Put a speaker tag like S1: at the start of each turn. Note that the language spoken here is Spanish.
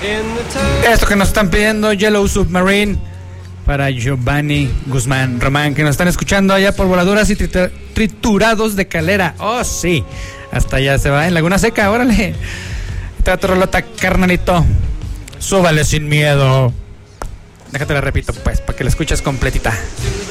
S1: Esto que nos están pidiendo, Yellow Submarine, para Giovanni Guzmán Román, que nos están escuchando allá por Voladuras y Triturados de Calera. Oh, sí, hasta allá se va en Laguna Seca, órale. Trato rolota, carnalito. Súbale sin miedo. Déjate la repito, pues, para que la escuches completita.